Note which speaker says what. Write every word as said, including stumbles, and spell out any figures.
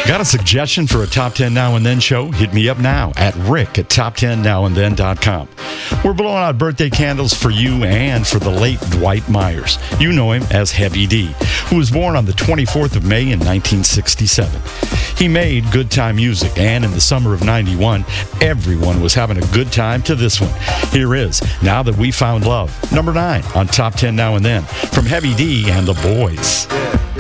Speaker 1: Got a suggestion for a Top ten Now and Then show? Hit me up now at rick at top ten now and then dot com. We're blowing out birthday candles for you and for the late Dwight Myers. You know him as Heavy D, who was born on the twenty-fourth of May in nineteen sixty-seven. He made good time music, and in the summer of ninety-one, everyone was having a good time to this one. Here is Now That We Found Love, number nine on Top ten Now and Then, from Heavy D and the Boys.